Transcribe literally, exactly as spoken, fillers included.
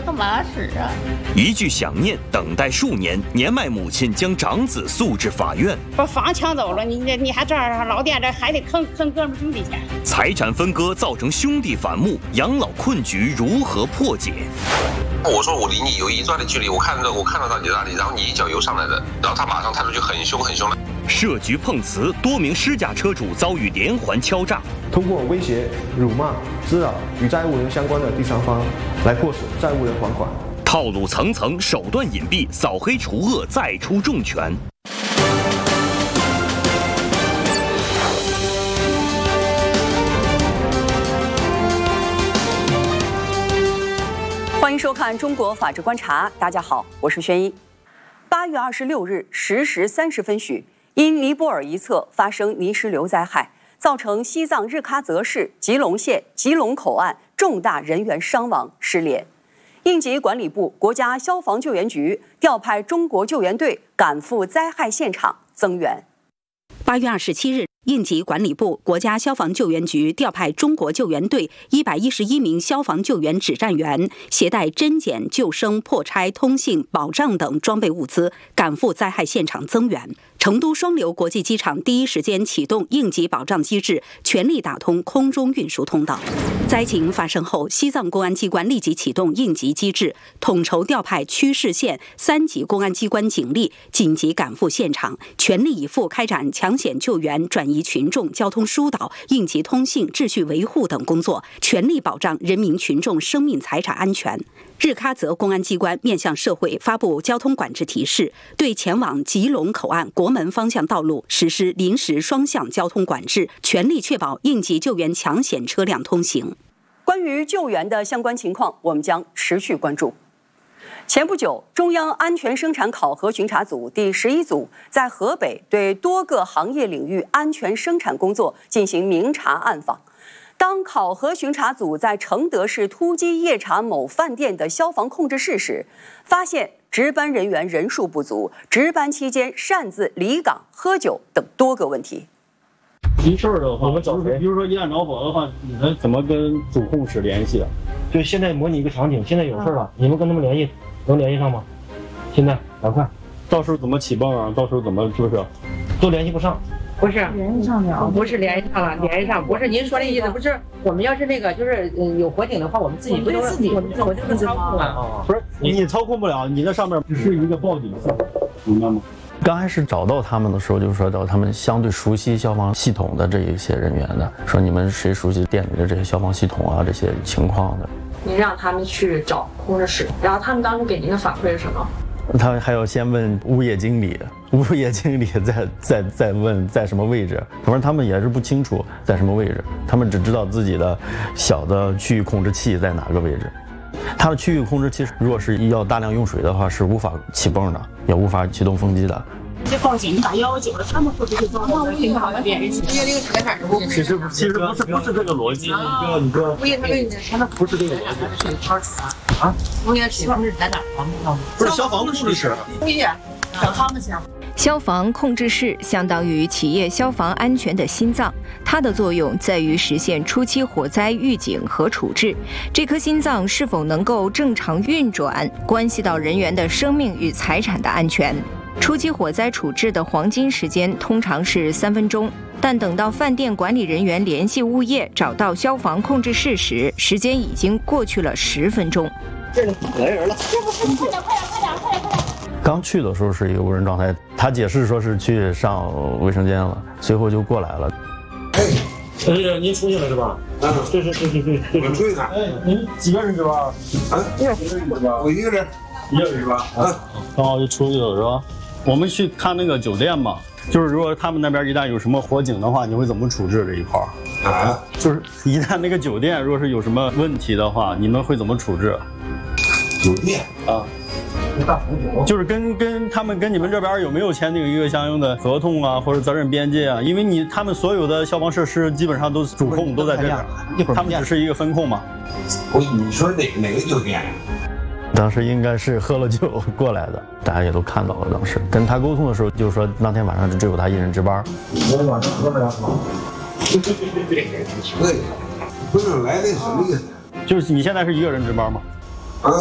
干嘛使啊？ 一句想念，等待数年，年迈母亲将长子诉至法院。 把房抢走了，你你你还这样老店这还得坑坑哥们兄弟钱。 财产分割造成兄弟反目，养老困局如何破解？ 我说我离你有一段的距离，我看到我看得到你的那里，然后你一脚油上来的，然后他马上态度就很凶很凶了。 设局碰瓷，多名失驾车主遭遇连环敲诈。 通过威胁、辱骂、滋扰与债务人相关的第三方，来迫使债务人还款。 套路层层，手段隐蔽，扫黑除恶再出重拳。 欢迎收看《中国法治观察》，大家好，我是轩一。八月二十六日十时三十分许，因尼泊尔一侧发生泥石流灾害，造成西藏日喀则市吉隆县吉隆口岸重大人员伤亡失联。应急管理部、国家消防救援局调派中国救援队赶赴灾害现场增援。 八月二十七日，应急管理部、国家消防救援局调派中国救援队一百一十一名消防救援指战员，携带侦检、救生、破拆、通信、保障等装备物资，赶赴灾害现场增援。成都双流国际机场第一时间启动应急保障机制，全力打通空中运输通道。灾情发生后，西藏公安机关立即启动应急机制，统筹调派区市县三级公安机关警力紧急赶赴现场，全力以赴开展抢险救援、转移群众、交通疏导、应急通信、秩序维护等工作，全力保障人民群众生命财产安全。日喀则公安机关面向社会发布交通管制提示，对前往吉隆口岸国门方向道路实施临时双向交通管制，全力确保应急救援抢险车辆通行。 关于救援的相关情况，我们将持续关注。前不久，中央安全生产考核巡查组第十一组在河北对多个行业领域安全生产工作进行明查暗访。当考核巡查组在承德市突击夜查某饭店的消防控制室时，发现值班人员人数不足，值班期间擅自离岗、喝酒等多个问题。 急事儿的话，我们找谁？比如说一旦着火的话，你们怎么跟主控室联系啊？ 就现在模拟一个场景，现在有事了，你们跟他们联系，能联系上吗？现在赶快， 到时候怎么起泵啊？到时候怎么是不是？ 都联系不上。 不是联系上了，不是联系上了，联系上不是您说的意思，不是我们要是那个就是嗯有火警的话，我们自己不都自己我们我就自己操控啊？不是你操控不了，你那上面只是一个报警器，明白吗？ 刚开始找到他们的时候，就说到他们相对熟悉消防系统的这一些人员的，说你们谁熟悉店里的这些消防系统啊这些情况的。 您让他们去找控制室，然后他们当时给您的反馈是什么？ 他还要先问物业经理，物业经理再再再问在什么位置，反正他们也是不清楚在什么位置，他们只知道自己的小的区域控制器在哪个位置。它的区域控制器若是要大量用水的话，是无法起泵的，也无法启动风机的。 这报警，你打幺幺九了，他们会不会遭到领导的联系？因为这个财产是不其实其实不是不是这个逻辑，你哥你哥， 物业他们他们不是这个逻辑啊？ 物业是控制在哪儿？ 不是消防的控制室， 物业找他们去。 消防控制室相当于企业消防安全的心脏，它的作用在于实现初期火灾预警和处置。这颗心脏是否能够正常运转，关系到人员的生命与财产的安全。初期火灾处置的黄金时间通常是三分钟，但等到饭店管理人员联系物业找到消防控制室时，时间已经过去了十分钟。 这个来人了！ 师傅，快点，快点，快点，快点，快点！ 刚去的时候是一个无人状态，他解释说是去上卫生间了，随后就过来了。 哎，陈先生，您出去了是吧？啊，这是这是这这是。出去呢。哎，您几个人值班？啊，一个人值班。我一个人。一个人值班。啊，刚好就出去了是吧？我们去看那个酒店嘛，就是如果他们那边一旦有什么火警的话，你会怎么处置这一块儿？啊，就是一旦那个酒店若是有什么问题的话，你们会怎么处置？ 酒店啊。就是跟跟他们跟你们这边有没有签订一个相应的合同啊，或者责任边界啊？因为你他们所有的消防设施基本上都是主控都在这儿，他们只是一个分控嘛。 我你说哪哪个酒店？ 当时应该是喝了酒过来的，大家也都看到了。当时跟他沟通的时候，就是说当天晚上只有他一人值班。 你昨天晚上喝了两吗？对，不是来的是那个， 就是你现在是一个人值班吗？